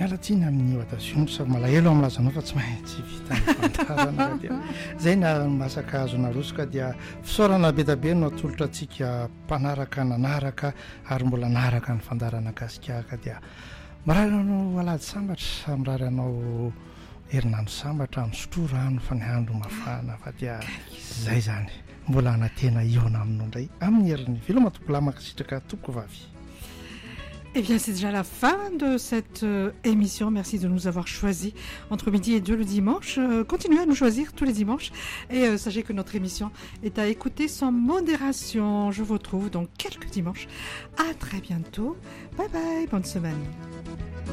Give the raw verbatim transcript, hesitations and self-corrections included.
miala tsiny amin'ny otation sa malahelo amilazanao fa tsy mahay tsy vita nyfantarana dia zay na masaka azo narosoka dia fisaorana betabe no atolotra antsika mpanaraka nanaraka ary mbola naraka ny fandarana gasikaka dia marary anao alady sambatra mirary anao herinandro sambatra misotro rano fa ny andro mafana fa dia zay zany mbola anatena iona aminao ndray amin'ny herin'ny vilomatopolama sitraka toko vavy. Eh bien, c'est déjà la fin de cette euh, émission. Merci de nous avoir choisis entre midi et deux le dimanche. Euh, continuez à nous choisir tous les dimanches. Et euh, sachez que notre émission est à écouter sans modération. Je vous retrouve dans quelques dimanches. À très bientôt. Bye bye. Bonne semaine.